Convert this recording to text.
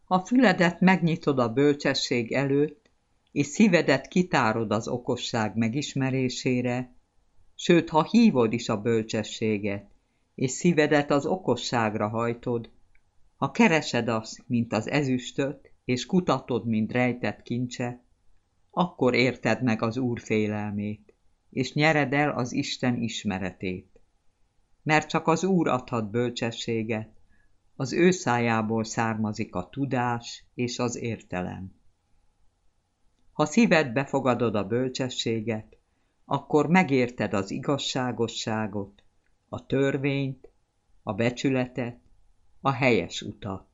Ha füledet megnyitod a bölcsesség előtt, és szívedet kitárod az okosság megismerésére, sőt, ha hívod is a bölcsességet, és szívedet az okosságra hajtod, ha keresed azt, mint az ezüstöt, és kutatod, mint rejtett kincset, akkor érted meg az Úr félelmét, és nyered el az Isten ismeretét. Mert csak az Úr adhat bölcsességet, az ő szájából származik a tudás és az értelem. Ha szívedbe fogadod a bölcsességet, akkor megérted az igazságosságot, a törvényt, a becsületet, a helyes utat.